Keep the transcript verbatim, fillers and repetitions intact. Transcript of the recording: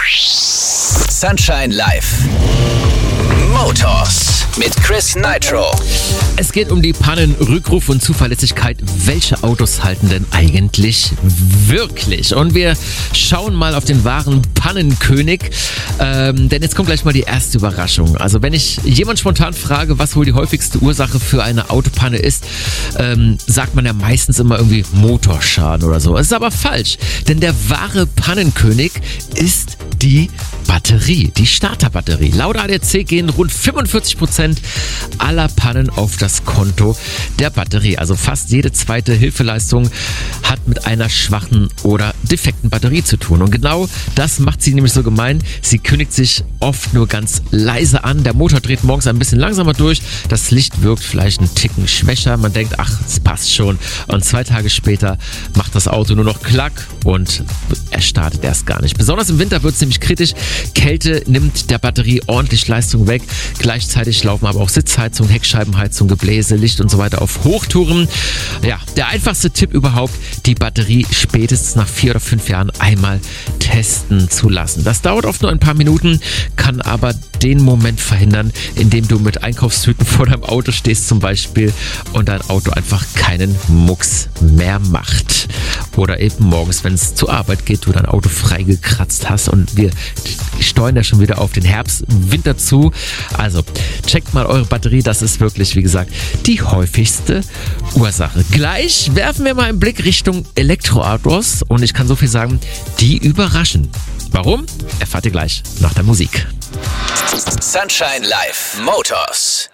Sunshine Live. Motors mit Chris Nitro. Es geht um die Pannen, Rückruf und Zuverlässigkeit. Welche Autos halten denn eigentlich wirklich? Und wir schauen mal auf den wahren Pannenkönig. Ähm, denn jetzt kommt gleich mal die erste Überraschung. Also wenn ich jemand spontan frage, was wohl die häufigste Ursache für eine Autopanne ist, ähm, sagt man ja meistens immer irgendwie Motorschaden oder so. Es ist aber falsch, denn der wahre Pannenkönig ist die Batterie, die Starterbatterie. Laut A D A C gehen rund fünfundvierzig Prozent aller Pannen auf das Konto der Batterie. Also fast jede zweite Hilfeleistung hat mit einer schwachen oder defekten Batterie zu tun. Und genau das macht sie nämlich so gemein. Sie kündigt sich oft nur ganz leise an. Der Motor dreht morgens ein bisschen langsamer durch. Das Licht wirkt vielleicht einen Ticken schwächer. Man denkt, ach, es passt schon. Und zwei Tage später macht das Auto nur noch Klack und er startet erst gar nicht. Besonders im Winter wird es nämlich kritisch. Kälte nimmt der Batterie ordentlich Leistung weg. Gleichzeitig laufen aber auch Sitzheizung, Heckscheibenheizung, Gebläse, Licht und so weiter auf Hochtouren. Ja, der einfachste Tipp überhaupt, die Batterie spätestens nach vier oder fünf Jahren einmal testen zu lassen. Das dauert oft nur ein paar Minuten, kann aber den Moment verhindern, in dem du mit Einkaufstüten vor deinem Auto stehst zum Beispiel und dein Auto einfach keinen Mucks mehr macht. Oder eben morgens, wenn es zur Arbeit geht, du dein Auto freigekratzt hast und wir steuern ja schon wieder auf den Herbst, Winter zu. Also checkt mal eure Batterie, das ist wirklich, wie gesagt, die häufigste Ursache. Gleich werfen wir mal einen Blick Richtung Elektroautos und ich kann so viel sagen, die überraschen. Warum? Erfahrt ihr gleich nach der Musik. Sunshine Live. Motors.